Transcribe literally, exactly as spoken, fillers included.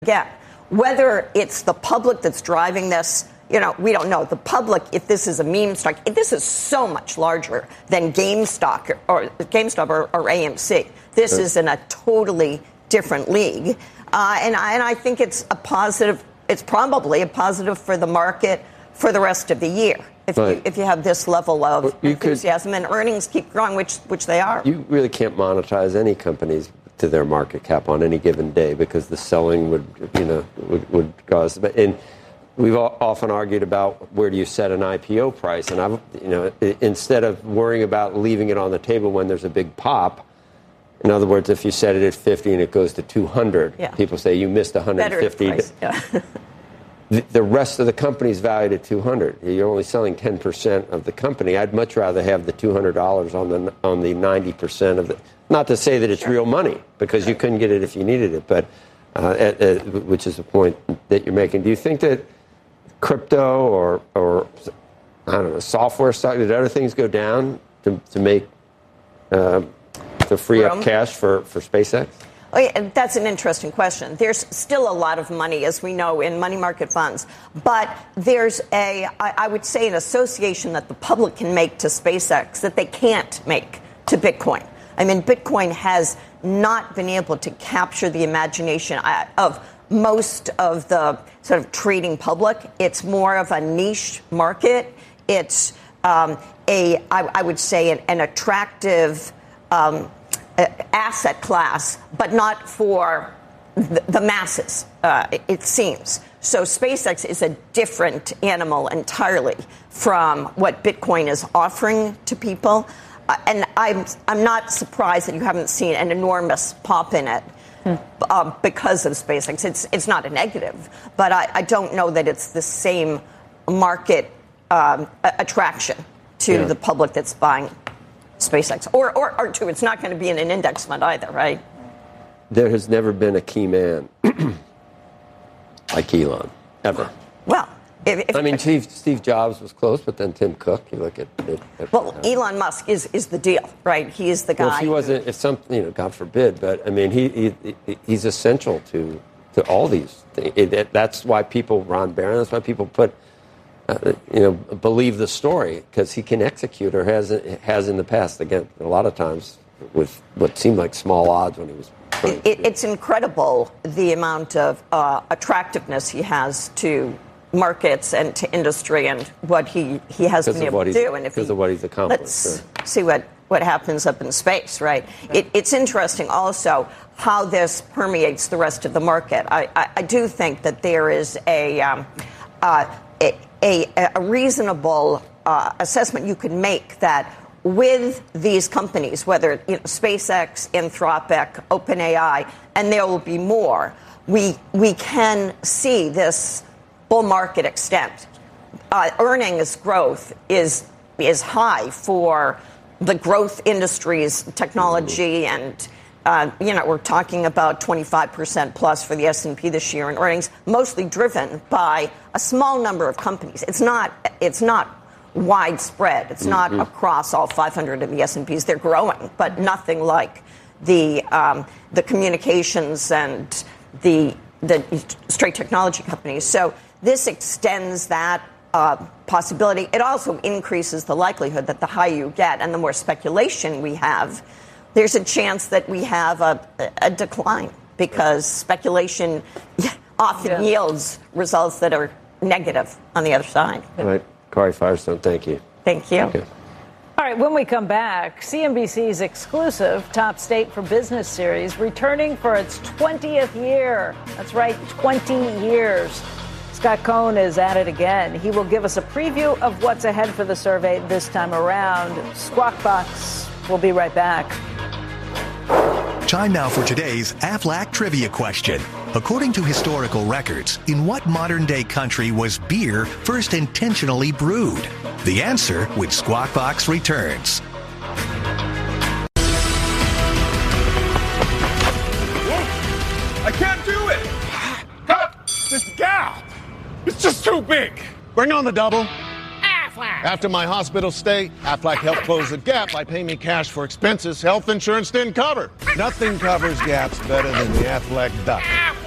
Again, whether it's the public that's driving this, you know, we don't know. The public, if this is a meme stock, if this is so much larger than GameStop or GameStop or, or A M C. This sure. is in a totally different league, uh, and I, and I think it's a positive. It's probably a positive for the market for the rest of the year if right. you if you have this level of well, enthusiasm could, and earnings keep growing, which which they are. You really can't monetize any companies to their market cap on any given day because the selling would, you know, would, would cause. And we've often argued about where do you set an I P O price, and I've, you know, instead of worrying about leaving it on the table when there's a big pop. In other words, if you set it at fifty and it goes to two hundred, yeah. people say you missed one hundred fifty. Better price, yeah. the, the rest of the company's valued at two hundred. You're only selling ten percent of the company. I'd much rather have the two hundred dollars on the on the ninety percent of the. Not to say that it's sure. real money, because you couldn't get it if you needed it, but uh, at, at, which is the point that you're making. Do you think that crypto or, or I don't know, software stock, did other things go down to, to make, uh, to free Room. up cash for, for SpaceX? Oh, yeah, that's an interesting question. There's still a lot of money, as we know, in money market funds. But there's a, I, I would say, an association that the public can make to SpaceX that they can't make to Bitcoin. I mean, Bitcoin has not been able to capture the imagination of most of the sort of trading public. It's more of a niche market. It's um, a, I, I would say, an, an attractive um, asset class, but not for the, the masses, uh, it, it seems. So SpaceX is a different animal entirely from what Bitcoin is offering to people. Uh, and I'm I'm not surprised that you haven't seen an enormous pop in it hmm. uh, because of SpaceX. It's it's not a negative, but I, I don't know that it's the same market um, attraction to yeah. the public that's buying SpaceX. Or, or, or two, it's not going to be in an index fund either, right? There has never been a key man like Elon, ever. Well, if, if, I mean, Steve, Steve Jobs was close, but then Tim Cook. You look at. at, at well, uh, Elon Musk is, is the deal, right? He is the guy. Well, if he wasn't, if something, you know, God forbid, but I mean, he, he he's essential to to all these things. It, it, that's why people, Ron Barron. That's why people put, uh, you know, believe the story, because he can execute, or has has in the past. Again, a lot of times with what seemed like small odds when he was. It, it, it's incredible the amount of uh, attractiveness he has to markets and to industry, and what he, he has been able to do. And if because he, of what he's accomplished. Let's sure. see what, what happens up in space, right? It, it's interesting also how this permeates the rest of the market. I, I, I do think that there is a, um, uh, a, a, a reasonable uh, assessment you can make that with these companies, whether you know, SpaceX, Anthropic, OpenAI, and there will be more, we we can see this bull market extent. Uh, earnings growth is is high for the growth industries, technology, and uh, you know we're talking about twenty-five percent plus for the S and P this year in earnings, mostly driven by a small number of companies. It's not it's not. widespread. It's not mm-hmm. across all five hundred of the S and Ps. They're growing, but nothing like the um, the communications and the the straight technology companies. So this extends that uh, possibility. It also increases the likelihood that the higher you get and the more speculation we have, there's a chance that we have a, a decline, because speculation often yeah. yields results that are negative on the other side. All right. Kari Firestone, thank you. Thank you. Okay. All right, when we come back, C N B C's exclusive Top State for Business series returning for its twentieth year. That's right, twenty years. Scott Cohn is at it again. He will give us a preview of what's ahead for the survey this time around. Squawk Box. We'll be right back. Time now for today's Aflac trivia question. According to historical records, in what modern-day country was beer first intentionally brewed? The answer when Squawk Box returns. I can't do it! Cut! This gap! It's just too big! Bring on the double. Aflac! After my hospital stay, Aflac helped close the gap by paying me cash for expenses health insurance didn't cover. Nothing covers gaps better than the Aflac Duck.